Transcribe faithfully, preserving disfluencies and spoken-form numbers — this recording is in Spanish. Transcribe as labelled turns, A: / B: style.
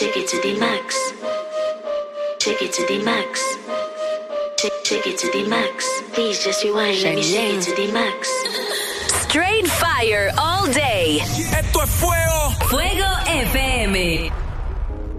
A: Shake it to the max. Shake it to the max. Shake, shake it to the max. Please just rewind. Let me shake it to the max.
B: Straight fire all day.
C: Esto es fuego.